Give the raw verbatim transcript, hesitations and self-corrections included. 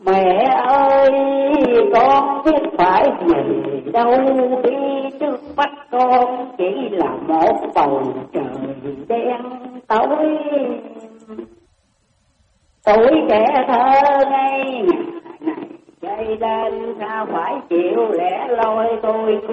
Mẹ ơi, con biết phải gì đâu, đi trước mắt con chỉ là một bầu trời đen tối. Tuổi trẻ thơ ngây ngà này, gây đến sao phải chịu lẽ loi tôi